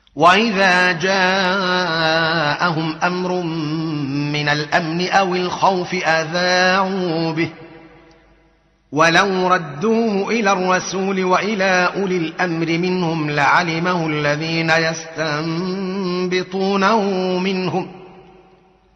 وإذا جاءهم أمر من الأمن أو الخوف أذاعوا به ولو ردوه إلى الرسول وإلى أولي الأمر منهم لعلمه الذين يستنبطونه منهم